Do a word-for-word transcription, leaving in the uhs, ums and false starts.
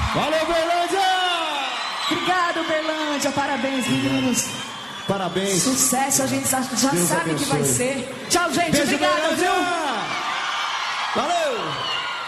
Valeu, Berlândia! Obrigado, Berlândia. Parabéns, meninos. Parabéns. Sucesso, a gente já, já Deus sabe abençoe. que vai ser. Tchau, gente. Beijo